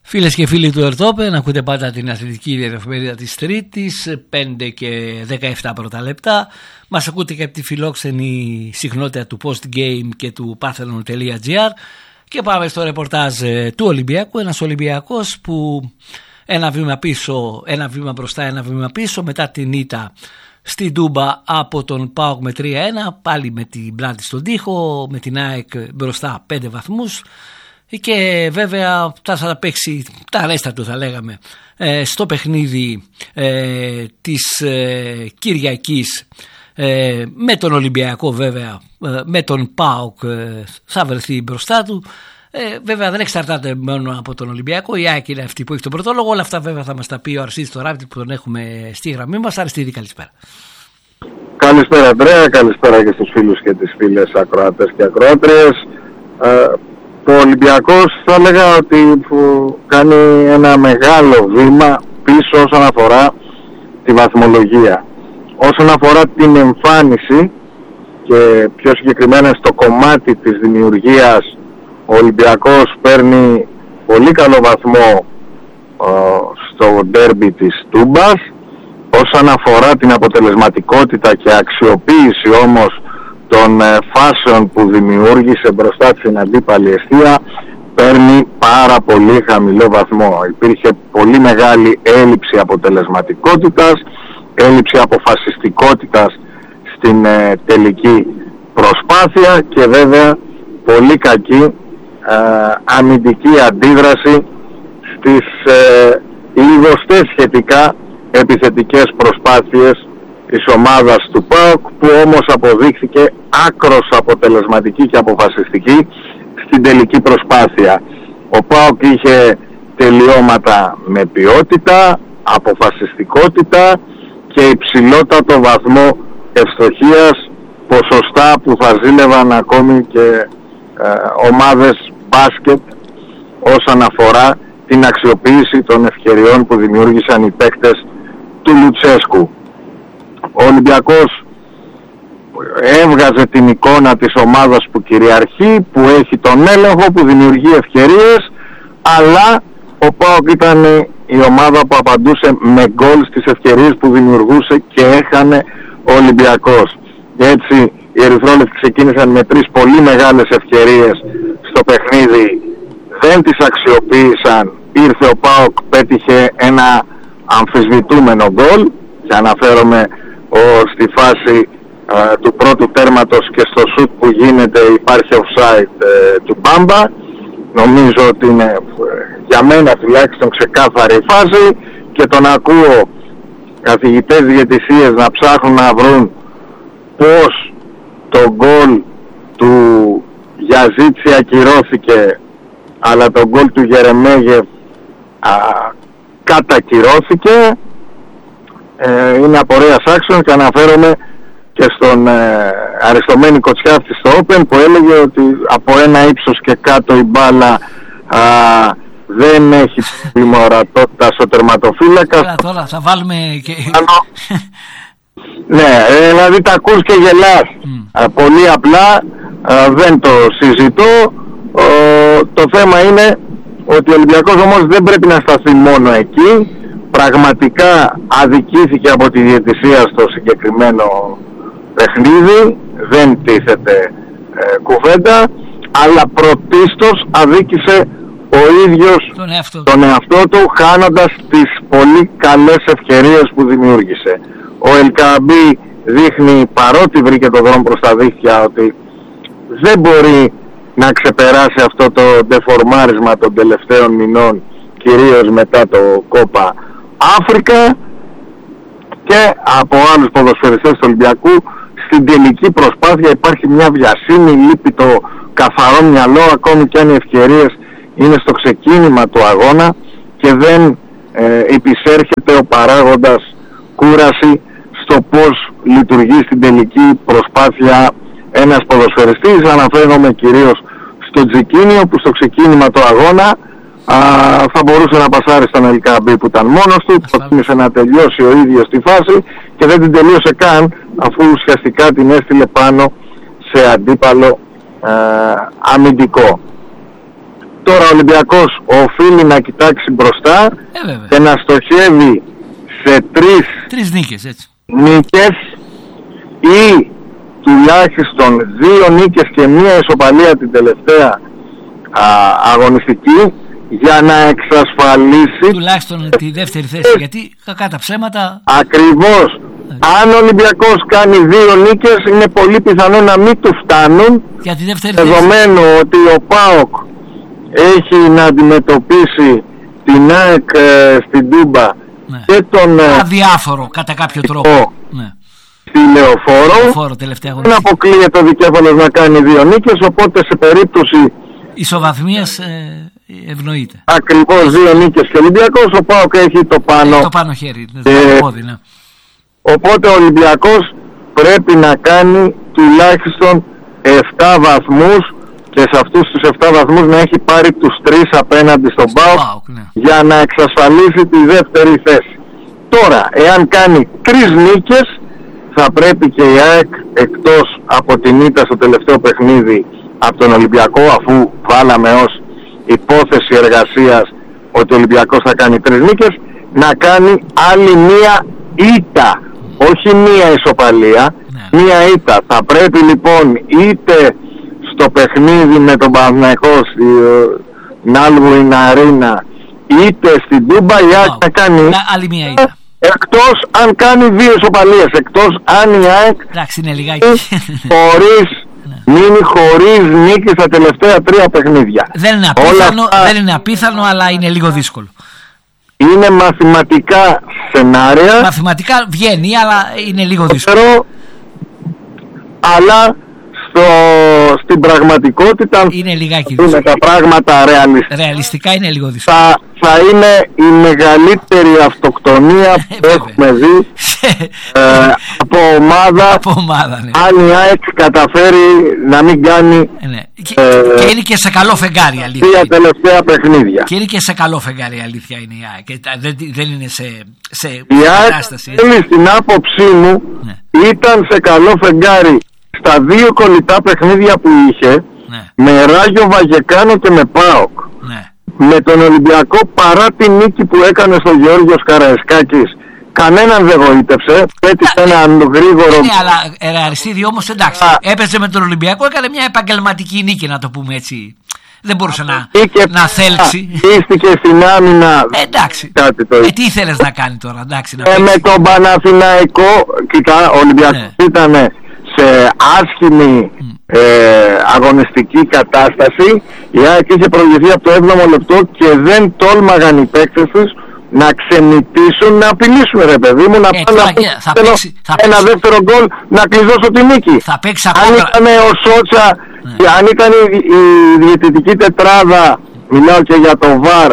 Φίλες και φίλοι του Ερτόπεν, ακούτε πάντα την αθλητική διαδρομερίδα της Τρίτης, 5 και 17 πρώτα λεπτά. Μας ακούτε και από τη φιλόξενη συχνότητα του Post Game και του Parthenon.gr. Και πάμε στο ρεπορτάζ του Ολυμπιακού. Ένας Ολυμπιακός που ένα βήμα πίσω, ένα βήμα μπροστά, ένα βήμα πίσω μετά την ήττα στην Τούμπα από τον ΠΑΟΚ με 3-1, πάλι με την πλάτη στον τοίχο, με την ΑΕΚ μπροστά 5 βαθμούς. Και βέβαια θα παίξει τα ρέστα του, θα λέγαμε, στο παιχνίδι της Κυριακής με τον Ολυμπιακό, βέβαια με τον ΠΑΟΚ θα βρεθεί μπροστά του. Βέβαια δεν εξαρτάται μόνο από τον Ολυμπιακό, η ΑΕΚ είναι αυτή που έχει τον πρωτόλογο. Όλα αυτά βέβαια θα μας τα πει ο Αριστίδης Τωράπητη που τον έχουμε στη γραμμή μας. Αριστίδη, καλησπέρα. Καλησπέρα Ανδρέα, καλησπέρα και στους φίλους και τις φίλες ακροατές και ακροάτριες. Ο Ολυμπιακός θα έλεγα ότι κάνει ένα μεγάλο βήμα πίσω όσον αφορά τη βαθμολογία. Όσον αφορά την εμφάνιση και πιο συγκεκριμένα στο κομμάτι της δημιουργίας, ο Ολυμπιακός παίρνει πολύ καλό βαθμό στο ντέρμπι της Τούμπας. Όσον αφορά την αποτελεσματικότητα και αξιοποίηση όμως των φάσεων που δημιούργησε μπροστά στην αντίπαλη εστία, παίρνει πάρα πολύ χαμηλό βαθμό. Υπήρχε πολύ μεγάλη έλλειψη αποτελεσματικότητας, έλλειψη αποφασιστικότητας στην τελική προσπάθεια και βέβαια πολύ κακή αμυντική αντίδραση στις λιγοστές σχετικά επιθετικές προσπάθειες της ομάδας του ΠΑΟΚ, που όμως αποδείχθηκε άκρος αποτελεσματική και αποφασιστική στην τελική προσπάθεια. Ο ΠΑΟΚ είχε τελειώματα με ποιότητα, αποφασιστικότητα και υψηλότατο βαθμό ευστοχίας, ποσοστά που θα ζήλευαν ακόμη και ομάδες μπάσκετ όσον αφορά την αξιοποίηση των ευκαιριών που δημιούργησαν οι παίκτες του Λουτσέσκου. Ο Ολυμπιακός έβγαζε την εικόνα της ομάδας που κυριαρχεί, που έχει τον έλεγχο, που δημιουργεί ευκαιρίες, αλλά ο ΠΑΟΚ ήταν η ομάδα που απαντούσε με γκολ στις ευκαιρίες που δημιουργούσε και έχανε ο Ολυμπιακός. Και έτσι οι ερυθρόλευκοι ξεκίνησαν με 3 πολύ μεγάλες ευκαιρίες στο παιχνίδι, δεν τις αξιοποίησαν, ήρθε ο ΠΑΟΚ, πέτυχε ένα αμφισβητούμενο γκολ και αναφέρομαι στη φάση του πρώτου τέρματος και στο σουτ που γίνεται υπάρχει offside του Μπάμπα. Νομίζω ότι είναι για μένα τουλάχιστον ξεκάθαρη φάση και τον ακούω καθηγητές διαιτησίες να ψάχνουν να βρουν πως το γκολ του Γιαζίτσι ακυρώθηκε αλλά το γκολ του Γερεμέγεφ κατακυρώθηκε. Είναι απορίας άξιων και αναφέρομαι και στον Αριστομένη Κοτσιάφτη στο Open που έλεγε ότι από ένα ύψος και κάτω η μπάλα δεν έχει πρόβλημα ορατότητα στο τερματοφύλακα. Τώρα θα βάλουμε και... Ναι, δηλαδή τα ακούς και γελάς. Πολύ απλά, δεν το συζητώ. Το θέμα είναι ότι ο Ολυμπιακός όμως δεν πρέπει να σταθεί μόνο εκεί. Πραγματικά αδικήθηκε από τη διαιτησία στο συγκεκριμένο παιχνίδι, δεν τίθεται κουβέντα, αλλά πρωτίστως αδίκησε ο ίδιος τον εαυτό του, χάνοντας τις πολύ καλές ευκαιρίες που δημιούργησε. Ο Ελκαμπή δείχνει, παρότι βρήκε το δρόμο προς τα δίχτυα, ότι δεν μπορεί να ξεπεράσει αυτό το ντεφορμάρισμα των τελευταίων μηνών, κυρίως μετά το Κόπα Αφρικα, και από άλλους ποδοσφαιριστές του Ολυμπιακού στην τελική προσπάθεια υπάρχει μια βιασύνη, λείπει το καθαρό μυαλό, ακόμη και αν οι ευκαιρίες είναι στο ξεκίνημα του αγώνα και δεν υπησέρχεται ο παράγοντας κούραση στο πώς λειτουργεί στην τελική προσπάθεια ένας ποδοσφαιριστής. Αναφέρομαι κυρίως στο Τζικίνιο που στο ξεκίνημα του αγώνα θα μπορούσε να πασάρει στον Ελκαμπή που ήταν μόνος του, προτίμησε να τελειώσει ο ίδιος τη φάση και δεν την τελείωσε καν, αφού ουσιαστικά την έστειλε πάνω σε αντίπαλο αμυντικό. Τώρα ο Ολυμπιακός οφείλει να κοιτάξει μπροστά και να στοχεύει σε τρεις νίκες, έτσι. Νίκες ή τουλάχιστον 2 νίκες και 1 ισοπαλία την τελευταία αγωνιστική, για να εξασφαλίσει τουλάχιστον τη δεύτερη θέση, γιατί κακά τα ψέματα. Ακριβώς. Αν ο Ολυμπιακός κάνει 2 νίκες, είναι πολύ πιθανό να μην του φτάνουν, για τη δεύτερη δεδομένου θέση. ότι ο ΠΑΟΚ έχει να αντιμετωπίσει την ΑΕΚ στην Τούμπα, και τον αδιάφορο κατά κάποιο τρόπο στη Λεωφόρο. Δεν αποκλείεται ο δικέφαλος να κάνει 2 νίκες, οπότε σε περίπτωση ισοβαθμίας ευνοείται. Ακριβώς 2 νίκες και ο Ολυμπιακός, ο ΠΑΟΚ έχει το πάνω χέρι, οπότε ο Ολυμπιακός πρέπει να κάνει τουλάχιστον 7 βαθμούς, και σε αυτούς τους 7 βαθμούς να έχει πάρει τους 3 απέναντι στον ΠΑΟΚ, για να εξασφαλίσει τη δεύτερη θέση. Τώρα, εάν κάνει 3 νίκες, θα πρέπει και η ΑΕΚ, εκτός από την ήττα στο τελευταίο παιχνίδι από τον Ολυμπιακό, αφού βάλαμε ως υπόθεση εργασίας ότι ο Ολυμπιακός θα κάνει 3 νίκες, να κάνει άλλη 1 ήττα, όχι 1 ισοπαλία, 1 ήττα. Θα πρέπει λοιπόν είτε στο παιχνίδι με τον Παναθηναϊκό στην Άλβουιν Αρίνα, είτε στην Τούμπα, η ΑΕΚ να κάνει άλλη 1 ήττα. Εκτός αν κάνει 2 ισοπαλίες, εκτός αν η ΑΕΚ μείνει χωρίς νίκη στα τελευταία 3 παιχνίδια. Δεν είναι απίθανο, αλλά είναι λίγο δύσκολο. Είναι μαθηματικά σενάρια. Μαθηματικά βγαίνει, αλλά είναι λίγο δύσκολο. Αλλά στην πραγματικότητα, είναι λιγάκι δύσκολο. Τα πράγματα ρεαλιστικά είναι λίγο δύσκολο. Θα είναι η μεγαλύτερη αυτοκτονία που έχουμε δει από ομάδα, αν η ΑΕΚ καταφέρει να μην κάνει και είναι και σε καλό φεγγάρι, αλήθεια. 2 τελευταία παιχνίδια. Και είναι και σε καλό φεγγάρι, αλήθεια είναι η ΑΕΚ. Δεν είναι σε η κατάσταση. Η ΑΕΚ, στην άποψή μου, ήταν σε καλό φεγγάρι στα 2 κολλητά παιχνίδια που είχε, με Ράγιο Βαγεκάνο και με ΠΑΟΚ. Με τον Ολυμπιακό, παρά τη νίκη που έκανε στο Γεώργιος Καραϊσκάκης, κανέναν δεν βοήτευσε. Πέτυχε έναν γρήγορο. Ναι, αλλά Αριστίδη όμως, εντάξει, έπαιζε με τον Ολυμπιακό, έκανε μια επαγγελματική νίκη, να το πούμε έτσι. Δεν μπορούσε να θέλξει. Πίστηκε στην άμυνα. Εντάξει. Τι ήθελες να κάνει τώρα, εντάξει. Με τον Παναθηναϊκό, κοιτά, ο Ολυμπιακός ήταν σε άσχημη αγωνιστική κατάσταση. Η ΑΕΚ είχε προηγηθεί από το 7ο λεπτό και δεν τόλμαγαν οι παίκτες τους να ξενιτήσουν, να απειλήσουν, ρε παιδί μου, να πάνε ένα δεύτερο γκολ, να κλειδώσω τη νίκη. Αν ήταν ο Σότσα, αν ήταν η διαιτητική τετράδα, μιλάω και για το ΒΑΡ,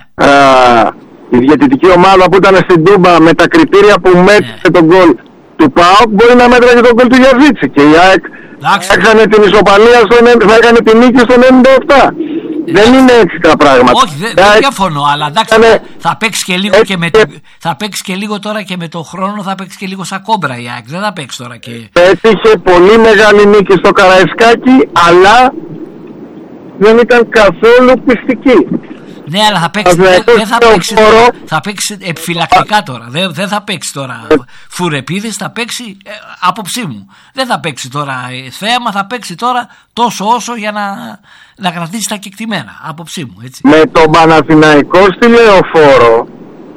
η διαιτητική ομάδα που ήταν στην Τούμπα, με τα κριτήρια που μέτρησε τον γκολ του ΠΑΟΚ, μπορεί να μέτραγε τον γκολ του Γιαζίτση, και η ΑΕΚ έκανε την ισοπαλία, θα έκανε την νίκη στο 97. Δεν είναι έτσι τα πράγματα. Όχι, δεν διαφωνώ, αλλά εντάξει, θα παίξει και λίγο θα παίξει και λίγο τώρα, και με το χρόνο θα παίξει και λίγο σαν κόμπρα η ΑΕΚ. Δεν θα παίξει τώρα και. Πέτυχε πολύ μεγάλη νίκη στο Καραϊσκάκι, αλλά δεν ήταν καθόλου πιστική. Ναι, αλλά θα παίξει, θα παίξει επιφυλακτικά τώρα. Δεν θα παίξει τώρα φουρεπίδης, θα παίξει άποψή μου. Δεν θα παίξει τώρα θέαμα, θα παίξει τώρα τόσο όσο για να κρατήσει τα κεκτημένα. Άποψή μου, έτσι. Με τον Παναθηναϊκό στη Λεωφόρο.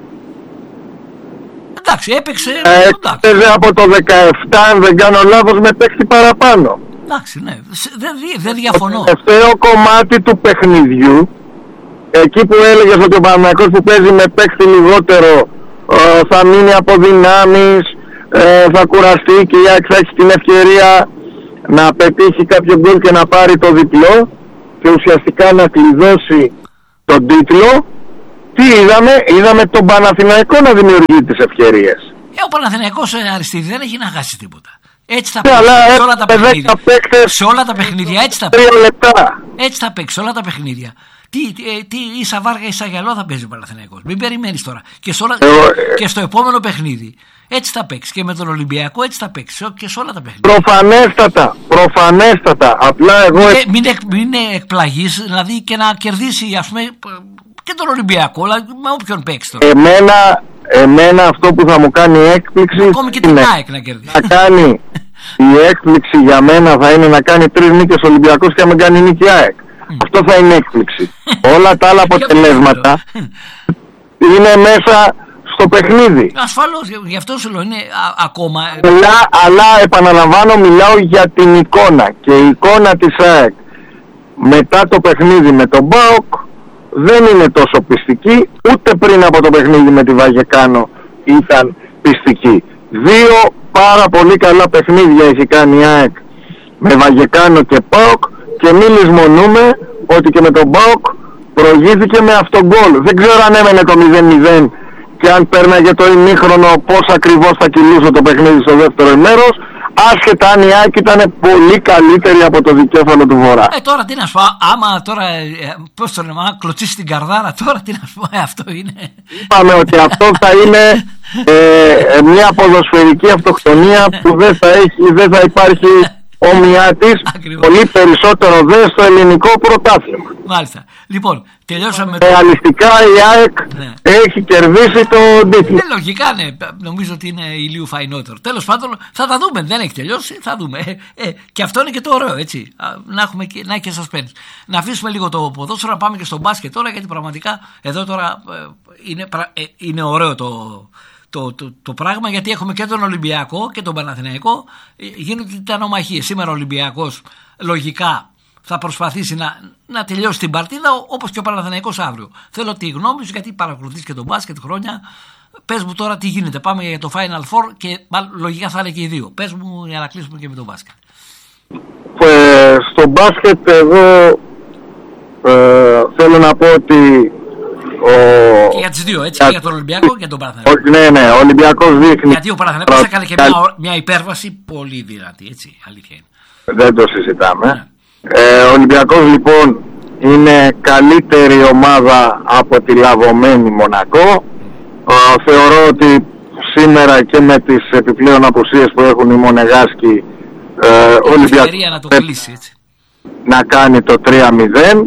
Εντάξει, έπαιξε. Έπαιζε από το 17, αν δεν κάνω λάθος, με παίκτη παραπάνω. Εντάξει, ναι, δεν διαφωνώ. Το τελευταίο κομμάτι του παιχνιδιού, εκεί που έλεγες ότι ο Παναθηναϊκός που παίζει με παίκτη λιγότερο θα μείνει από δυνάμεις, θα κουραστεί, και η ΑΕΚ θα έχει την ευκαιρία να πετύχει κάποιο γκολ και να πάρει το διπλό και ουσιαστικά να κλειδώσει τον τίτλο. Τι είδαμε τον Παναθηναϊκό να δημιουργεί τις ευκαιρίες. Ο Παναθηναϊκός, Αριστίδη, δεν έχει να χάσει τίποτα. Έτσι θα παίξει σε όλα τα παιχνίδια. Σε όλα τα παιχνίδια έτσι θα παίξει. Έτσι θα παίξει σε όλα τα παιχνίδια. Τι ίσα βάργα ίσα γυαλό θα παίζει ο Παναθηναϊκός. Μην περιμένεις τώρα. Και στο επόμενο παιχνίδι έτσι θα παίξει. Και με τον Ολυμπιακό έτσι θα παίξει. Και σε όλα τα παιχνίδια. Προφανέστατα. Απλά εγώ. Μην εκπλαγείς, δηλαδή, και να κερδίσει, ας πούμε, και τον Ολυμπιακό, δηλαδή, με όποιον παίξει τώρα. Εμένα αυτό που θα μου κάνει έκπληξη. Ακόμη και την ΑΕΚ να κερδίσει. Θα κάνει. Η έκπληξη για μένα θα είναι να κάνει 3 νίκες Ολυμπιακός και να μην κάνει νίκη ΑΕΚ. Αυτό θα είναι έκπληξη. Όλα τα άλλα αποτελέσματα είναι μέσα στο παιχνίδι. Ασφαλώς, γι' αυτό σου λέω, είναι ακόμα. Αλλά επαναλαμβάνω, μιλάω για την εικόνα. Και η εικόνα της ΑΕΚ μετά το παιχνίδι με τον ΠΑΟΚ δεν είναι τόσο πιστική, ούτε πριν από το παιχνίδι με τη Βαγεκάνο ήταν πιστική. 2 πάρα πολύ καλά παιχνίδια έχει κάνει η ΑΕΚ με Βαγεκάνο και ΠΑΟΚ και μην λησμονούμε ότι και με τον ΠΑΟΚ προηγήθηκε με αυτογκόλ. Δεν ξέρω αν έμενε το 0-0 και αν πέρναγε το ημίχρονο πώς ακριβώς θα κυλούσε το παιχνίδι στο δεύτερο μέρος, άσχετα αν η ΑΕΚ ήταν πολύ καλύτερη από το δικέφαλο του Βορρά. Τώρα τι να σου πω, άμα τώρα, πώς το λέμε, κλωτσίσει την καρδάρα, τώρα τι να σου πω, αυτό είναι. Είπαμε ότι αυτό θα είναι μια ποδοσφαιρική αυτοκτονία που δεν θα υπάρχει όμοιά της, πολύ περισσότερο δε στο ελληνικό πρωτάθλημα. Μάλιστα. Λοιπόν, τελειώσαμε. Ρεαλιστικά η ΑΕΚ έχει κερδίσει το τίτλο. Λογικά, ναι. Νομίζω ότι είναι ηλίου φαϊνότερο. Τέλος πάντων, θα τα δούμε. Δεν έχει τελειώσει. Θα δούμε. Και αυτό είναι και το ωραίο, έτσι. Να έχει και suspense. Να αφήσουμε λίγο το ποδόσφαιρο, να πάμε και στο μπάσκετ τώρα, γιατί πραγματικά εδώ τώρα είναι ωραίο το πράγμα, γιατί έχουμε και τον Ολυμπιακό και τον Παναθηναϊκό. Γίνονται τα νομαχίες. Σήμερα ο Ολυμπιακός λογικά θα προσπαθήσει να τελειώσει την παρτίδα, όπως και ο Παναθηναϊκός αύριο. Θέλω τη γνώμη σου, γιατί παρακολουθείς και τον μπάσκετ χρόνια. Πες μου τώρα τι γίνεται. Πάμε για το Final Four και λογικά θα είναι και οι δύο. Πες μου για να κλείσουμε και με τον μπάσκετ. Στο μπάσκετ εγώ θέλω να πω ότι και για τις δύο, έτσι, και για τον Ολυμπιακό και για τον Παναθηναϊκό. Ναι, ο Ολυμπιακός δείχνει. Γιατί ο Παναθηναϊκός έκανε και μια υπέρβαση πολύ δυνατή, έτσι, αλήθεια είναι. Δεν το συζητάμε. Ο Ολυμπιακός λοιπόν είναι καλύτερη ομάδα από τη λαβωμένη Μονακό. Θεωρώ ότι σήμερα και με τις επιπλέον απουσίες που έχουν οι Μονεγάσκοι, ο Ολυμπιακός να το κλείσει, έτσι, να κάνει το 3-0.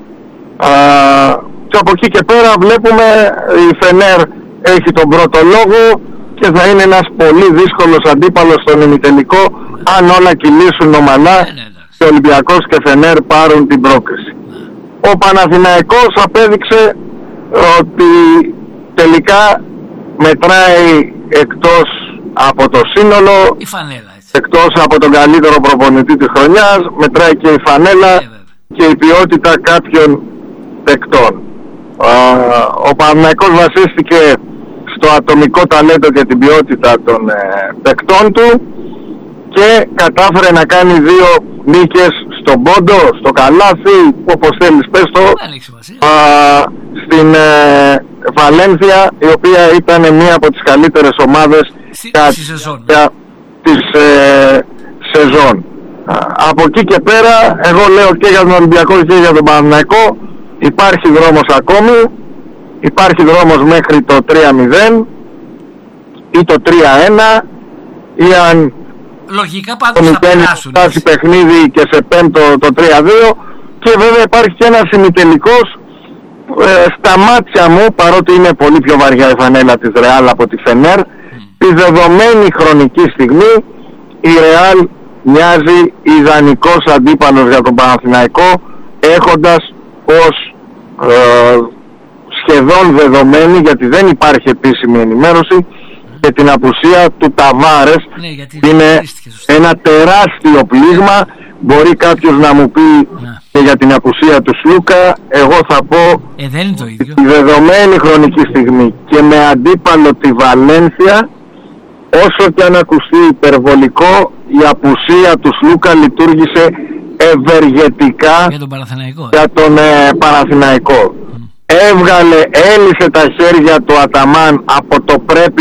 Και από εκεί και πέρα βλέπουμε η Φενέρ έχει τον πρώτο λόγο και θα είναι ένας πολύ δύσκολος αντίπαλος στον ημιτελικό αν όλα κυλήσουν ομαλά και ο Ολυμπιακός και Φενέρ πάρουν την πρόκριση. Ο Παναθηναϊκός απέδειξε ότι τελικά μετράει εκτός από το σύνολο, η φανέλα, έτσι, εκτός από τον καλύτερο προπονητή της χρονιάς, μετράει και η φανέλα και η ποιότητα κάποιων παικτών. Ο Παναθηναϊκός βασίστηκε στο ατομικό ταλέντο και την ποιότητα των παικτών του και κατάφερε να κάνει 2 νίκες στον πόντο, στο καλάθι, όπως θέλεις πες το, στην Βαλένθια, η οποία ήταν μία από τις καλύτερες ομάδες της σεζόν. Από εκεί και πέρα εγώ λέω και για τον Ολυμπιακό και για τον Παναθηναϊκό, υπάρχει δρόμος ακόμη, υπάρχει δρόμος μέχρι το 3-0 ή το 3-1 ή αν λογικά πάντως θα περάσουν, φτάσει παιχνίδι και σε πέμπτο το 3-2 και βέβαια υπάρχει και ένας ημιτελικός στα μάτια μου, παρότι είναι πολύ πιο βαριά η φανέλα της Ρεάλ από τη Φενέρ, τη δεδομένη χρονική στιγμή η Ρεάλ μοιάζει ιδανικός αντίπαλος για τον Παναθηναϊκό, έχοντας ως σχεδόν δεδομένη, γιατί δεν υπάρχει επίσημη ενημέρωση, και την απουσία του Ταβάρες. Είναι ένα τεράστιο πλήγμα. Μπορεί κάποιος να μου πει και για την απουσία του Σλούκα, εγώ θα πω δεν είναι το ίδιο. Τη δεδομένη χρονική στιγμή και με αντίπαλο τη Βαλένθια, όσο και αν ακουστεί υπερβολικό, η απουσία του Σλούκα λειτουργήσε ευεργετικά για τον Παναθηναϊκό. Έλυσε τα χέρια του Αταμάν από το πρέπει